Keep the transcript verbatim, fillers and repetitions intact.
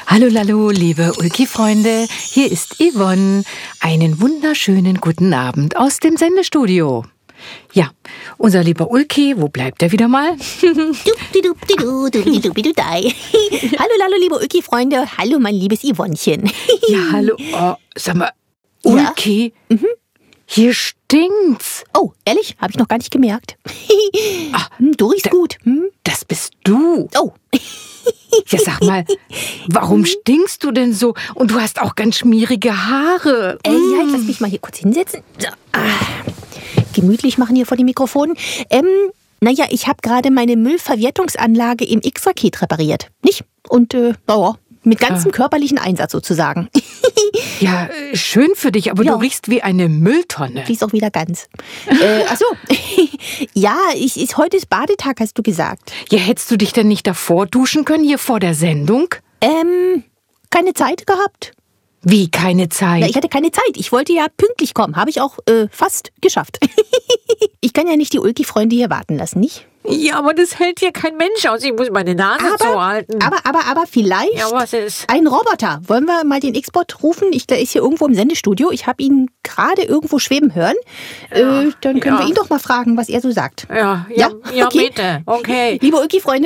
Hallo, hallo, liebe Ulki-Freunde, hier ist Yvonne. Einen wunderschönen guten Abend aus dem Sendestudio. Ja, unser lieber Ulki, wo bleibt er wieder mal? Hallo, hallo, liebe Ulki-Freunde. Hallo, mein liebes Yvonnchen. Ja, hallo. Oh, sag mal, Ulki, ja? mhm. Hier stinkt's. Oh, ehrlich? Habe ich noch gar nicht gemerkt. Ach, du riechst da, gut. Hm? Das bist du. Oh. Ja, sag mal, warum stinkst du denn so? Und du hast auch ganz schmierige Haare. Äh, ja, jetzt lass mich mal hier kurz hinsetzen. So. Ah. Gemütlich machen hier vor dem Mikrofon. Ähm, naja, ich habe gerade meine Müllverwertungsanlage im X-Raket repariert. Nicht? Und, äh, naja, mit ganzem ah. körperlichen Einsatz sozusagen. Ja, schön für dich, aber ja. Du riechst wie eine Mülltonne. Riechst auch wieder ganz. äh, ach so. Ja, ich, ich, heute ist Badetag, hast du gesagt. Ja, hättest du dich denn nicht davor duschen können, hier vor der Sendung? Ähm, keine Zeit gehabt. Wie, keine Zeit? Na, ich hatte keine Zeit. Ich wollte ja pünktlich kommen. Habe ich auch äh, fast geschafft. Ich kann ja nicht die Ulki-Freunde hier warten lassen, nicht? Ja, aber das hält hier kein Mensch aus. Ich muss meine Nase aber, zuhalten. Aber, aber, aber vielleicht ja, was ist? Ein Roboter. Wollen wir mal den X-Bot rufen? Ich, der ist hier irgendwo im Sendestudio. Ich habe ihn gerade irgendwo schweben hören. Ja, äh, dann können ja. wir ihn doch mal fragen, was er so sagt. Ja, ja, ja, ja okay. bitte. Okay. Liebe Ulki-Freunde,